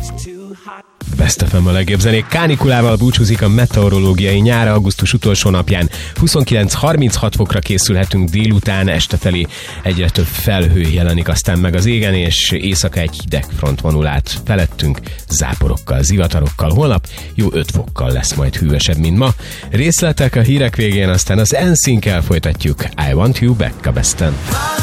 Best FM a legjobb zenék kánikulával búcsúzik a meteorológiai nyár augusztus utolsó napján. 29-36 fokra készülhetünk délután, este felé egyre több felhő jelenik aztán meg az égen, és éjszaka egy hideg front vonul át felettünk, záporokkal, zivatarokkal. Holnap jó 5 fokkal lesz majd hűvösebb, mint ma. Részletek a hírek végén, aztán az NSYNC-kel folytatjuk. I Want You Back a Besten.